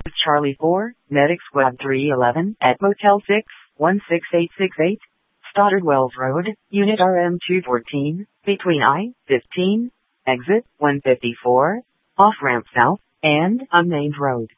Charlie 4, Medic Squad 311 at Motel 6, 16868, Stoddard Wells Road, Unit RM 214, between I-15, exit 154, off-ramp south, and unnamed road.